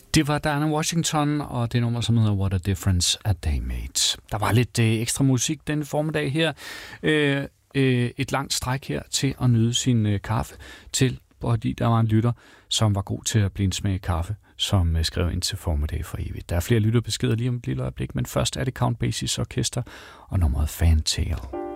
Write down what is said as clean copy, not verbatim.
Det var Diana Washington, og det nummer, som hedder What a Difference a Day Made. Der var lidt ekstra musik denne formiddag her. Et langt stræk her til at nyde sin kaffe til, fordi der var en lytter, som var god til at blindsmage kaffe, som skrev ind til formiddag for evigt. Der er flere lytterbeskeder lige om et lille øjeblik, men først er det Count Basie's Orkester og nummeret Fantail.